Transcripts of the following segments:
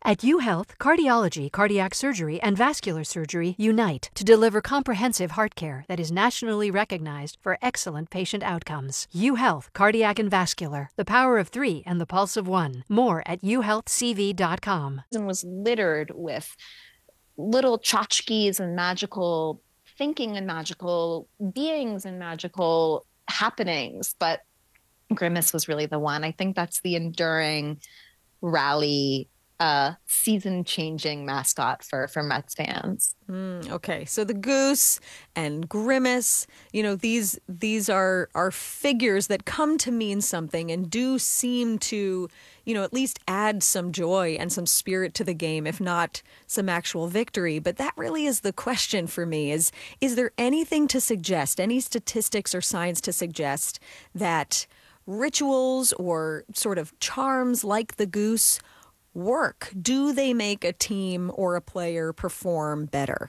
At UHealth, cardiology, cardiac surgery, and vascular surgery unite to deliver comprehensive heart care that is nationally recognized for excellent patient outcomes. UHealth, cardiac and vascular, the power of 3 and the pulse of 1. More at uhealthcv.com. And was littered with little tchotchkes and magical thinking and magical beings and magical happenings, but Grimace was really the one. I think that's the enduring rally season-changing mascot for Mets fans. Okay, so the goose and Grimace, these are figures that come to mean something and do seem to, at least add some joy and some spirit to the game, if not some actual victory. But that really is the question for me, is there anything to suggest, any statistics or science to suggest that rituals or sort of charms like the goose work? Do they make a team or a player perform better?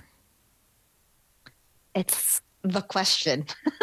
It's the question.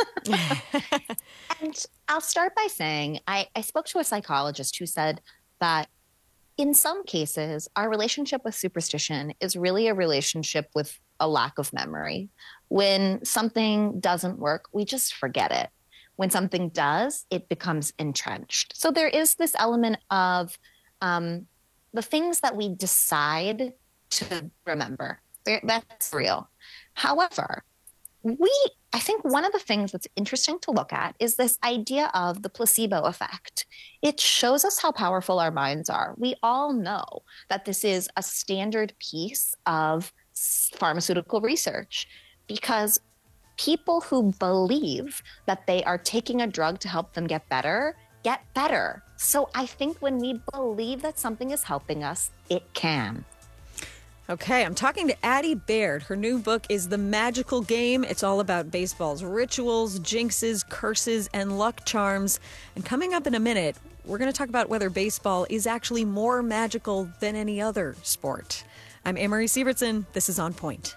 And I'll start by saying I spoke to a psychologist who said that in some cases, our relationship with superstition is really a relationship with a lack of memory. When something doesn't work, we just forget it. When something does, it becomes entrenched. So there is this element of the things that we decide to remember. That's real. However, I think one of the things that's interesting to look at is this idea of the placebo effect. It shows us how powerful our minds are. We all know that this is a standard piece of pharmaceutical research because people who believe that they are taking a drug to help them get better. So I think when we believe that something is helping us, it can. Okay, I'm talking to Addie Baird. Her new book is The Magical Game. It's all about baseball's rituals, jinxes, curses, and luck charms. And coming up in a minute, we're going to talk about whether baseball is actually more magical than any other sport. I'm Anne-Marie Sievertson. This is On Point.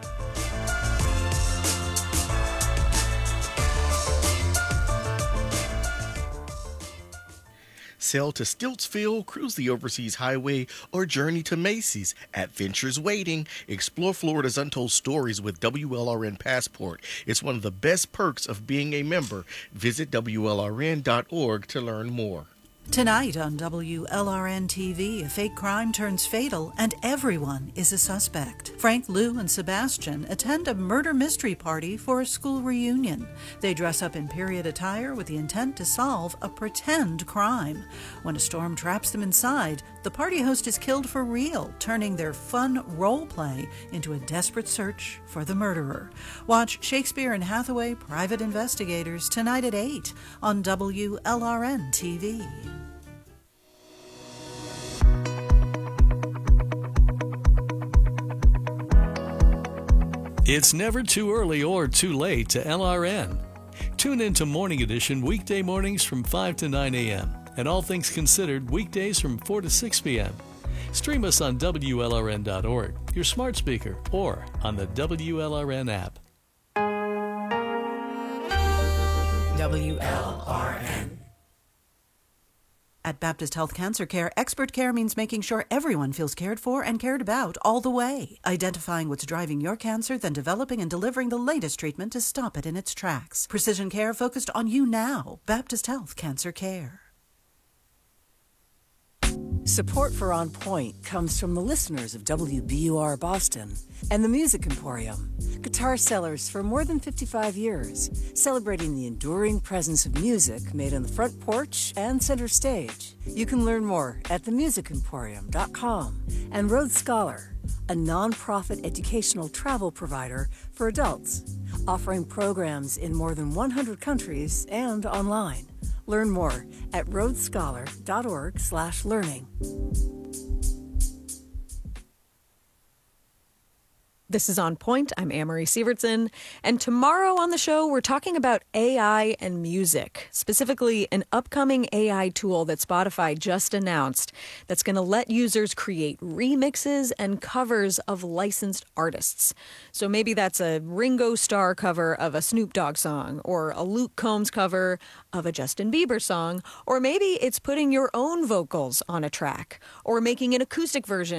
Sail to Stiltsville, cruise the overseas highway, or journey to Macy's. Adventures waiting. Explore Florida's untold stories with WLRN Passport. It's one of the best perks of being a member. Visit WLRN.org to learn more. Tonight on WLRN TV, a fake crime turns fatal and everyone is a suspect. Frank, Lou, and Sebastian attend a murder mystery party for a school reunion. They dress up in period attire with the intent to solve a pretend crime. When a storm traps them inside, the party host is killed for real, turning their fun role play into a desperate search for the murderer. Watch Shakespeare and Hathaway Private Investigators tonight at 8 on WLRN TV. It's never too early or too late to LRN. Tune in to Morning Edition weekday mornings from 5 to 9 a.m. and All Things Considered weekdays from 4 to 6 p.m. Stream us on WLRN.org, your smart speaker, or on the WLRN app. WLRN. At Baptist Health Cancer Care, expert care means making sure everyone feels cared for and cared about all the way. Identifying what's driving your cancer, then developing and delivering the latest treatment to stop it in its tracks. Precision care focused on you now. Baptist Health Cancer Care. Support for On Point comes from the listeners of WBUR Boston and the Music Emporium, guitar sellers for more than 55 years, celebrating the enduring presence of music made on the front porch and center stage. You can learn more at themusicemporium.com. And Rhodes Scholar, a nonprofit educational travel provider for adults, offering programs in more than 100 countries and online. Learn more at rhodesscholar.org/learning. This is On Point. I'm Anne-Marie Sievertson. And tomorrow on the show, we're talking about AI and music, specifically an upcoming AI tool that Spotify just announced that's going to let users create remixes and covers of licensed artists. So maybe that's a Ringo Starr cover of a Snoop Dogg song, or a Luke Combs cover of a Justin Bieber song, or maybe it's putting your own vocals on a track, or making an acoustic version